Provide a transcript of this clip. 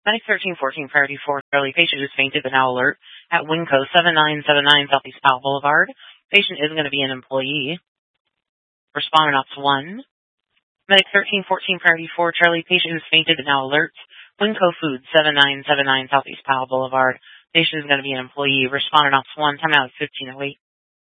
Medic 1314, priority 4, Charlie. Patient who's fainted but now alert at Winco 7979 Southeast Powell Boulevard. Patient is going to be an employee. Responding ops 1. Medic 1314, priority 4, Charlie. Patient who's fainted but now alert. Winco Foods 7979 Southeast Powell Boulevard. Patient is going to be an employee. Responding ops 1. Timeout 1508.